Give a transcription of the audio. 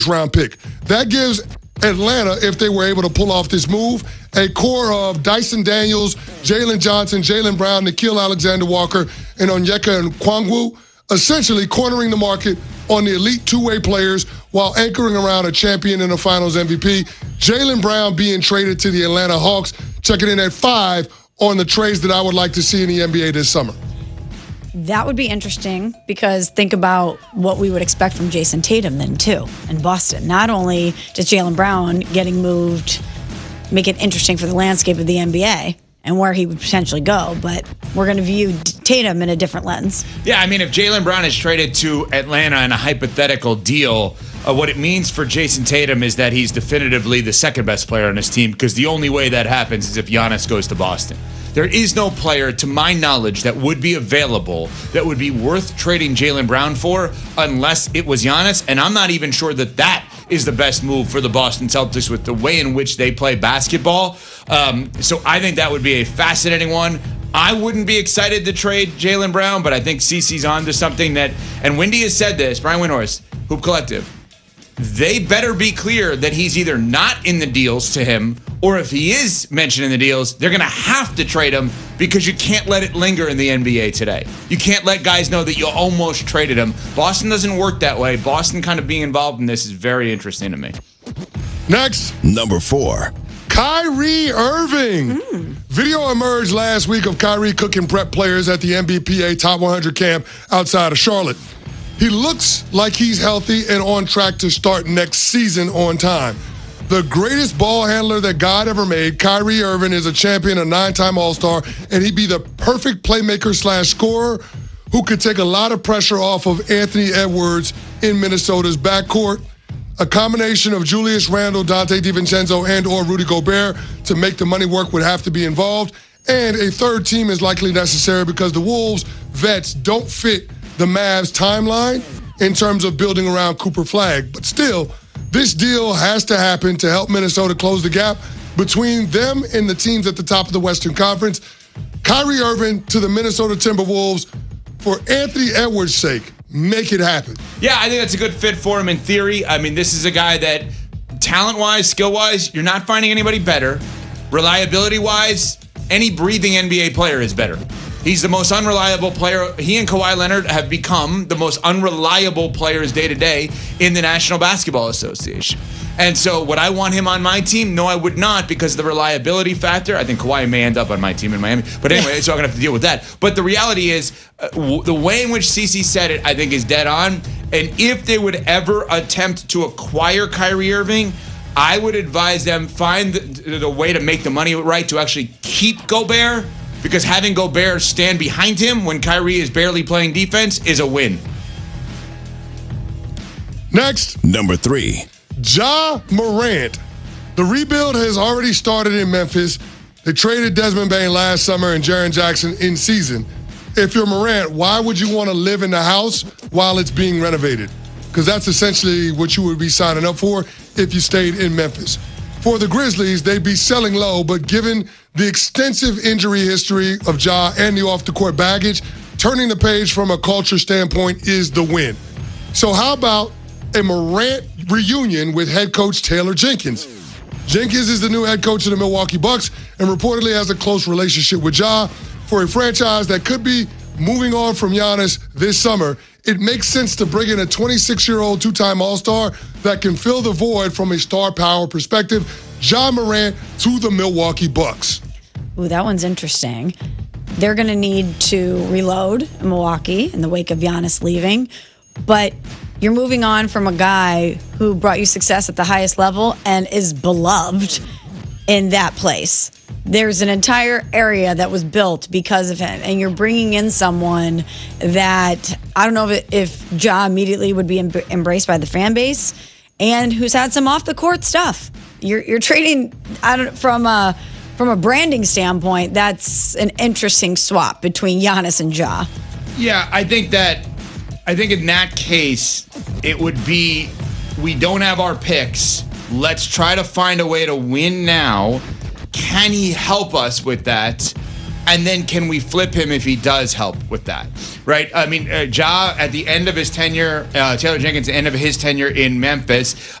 round pick. That gives Atlanta, if they were able to pull off this move, a core of Dyson Daniels, Jalen Johnson, Jaylen Brown, Nickeil Alexander-Walker, and Onyeka Okongwu, essentially cornering the market on the elite two-way players while anchoring around a champion and a finals MVP. Jaylen Brown being traded to the Atlanta Hawks, checking in at 5 on the trades that I would like to see in the NBA this summer. That would be interesting because think about what we would expect from Jason Tatum then too in Boston. Not only does Jaylen Brown getting moved make it interesting for the landscape of the NBA and where he would potentially go, but we're going to view Tatum in a different lens. Yeah, I mean, if Jaylen Brown is traded to Atlanta in a hypothetical deal, what it means for Jason Tatum is that he's definitively the second best player on his team, because the only way that happens is if Giannis goes to Boston. There is no player, to my knowledge, that would be available that would be worth trading Jaylen Brown for unless it was Giannis, and I'm not even sure that that is the best move for the Boston Celtics with the way in which they play basketball. So I think that would be a fascinating one. I wouldn't be excited to trade Jaylen Brown, but I think CeCe's on to something that, and Wendy has said this, Brian Windhorst, Hoop Collective, they better be clear that he's either not in the deals to him, or if he is mentioned in the deals, they're going to have to trade him, because you can't let it linger in the NBA today. You can't let guys know that you almost traded him. Boston doesn't work that way. Boston kind of being involved in this is very interesting to me. Next. Number 4. Kyrie Irving. Video emerged last week of Kyrie cooking prep players at the NBPA Top 100 camp outside of Charlotte. He looks like he's healthy and on track to start next season on time. The greatest ball handler that God ever made, Kyrie Irving, is a champion, a 9-time All-Star, and he'd be the perfect playmaker/scorer who could take a lot of pressure off of Anthony Edwards in Minnesota's backcourt. A combination of Julius Randle, Dante DiVincenzo, and or Rudy Gobert to make the money work would have to be involved. And a third team is likely necessary because the Wolves' vets don't fit the Mavs' timeline in terms of building around Cooper Flagg. But still, this deal has to happen to help Minnesota close the gap between them and the teams at the top of the Western Conference. Kyrie Irving to the Minnesota Timberwolves, for Anthony Edwards' sake, make it happen. Yeah, I think that's a good fit for him in theory. I mean, this is a guy that talent-wise, skill-wise, you're not finding anybody better. Reliability-wise, any breathing NBA player is better. He's the most unreliable player. He and Kawhi Leonard have become the most unreliable players day to day in the National Basketball Association. And so would I want him on my team? No, I would not, because of the reliability factor. I think Kawhi may end up on my team in Miami. But anyway, so I'm going to have to deal with that. But the reality is, the way in which CeCe said it, I think, is dead on. And if they would ever attempt to acquire Kyrie Irving, I would advise them find the way to make the money right to actually keep Gobert, because having Gobert stand behind him when Kyrie is barely playing defense is a win. Next. Number 3. Ja Morant. The rebuild has already started in Memphis. They traded Desmond Bane last summer and Jaren Jackson in season. If you're Morant, why would you want to live in the house while it's being renovated? Because that's essentially what you would be signing up for if you stayed in Memphis. For the Grizzlies, they'd be selling low, but given the extensive injury history of Ja and the off-the-court baggage, turning the page from a culture standpoint is the win. So how about a Morant reunion with head coach Taylor Jenkins? Jenkins is the new head coach of the Milwaukee Bucks and reportedly has a close relationship with Ja. For a franchise that could be moving on from Giannis this summer, it makes sense to bring in a 26-year-old two-time All-Star that can fill the void from a star power perspective. Ja Morant to the Milwaukee Bucks. Ooh, that one's interesting. They're going to need to reload in Milwaukee in the wake of Giannis leaving. But you're moving on from a guy who brought you success at the highest level and is beloved in that place. There's an entire area that was built because of him, and you're bringing in someone that I don't know if Ja immediately would be embraced by the fan base, and who's had some off the court stuff. You're trading from a branding standpoint. That's an interesting swap between Giannis and Ja. Yeah, I think in that case it would be, we don't have our picks. Let's try to find a way to win now. Can he help us with that? And then can we flip him if he does help with that, right? I mean, Ja, at the end of his tenure, Taylor Jenkins, at the end of his tenure in Memphis,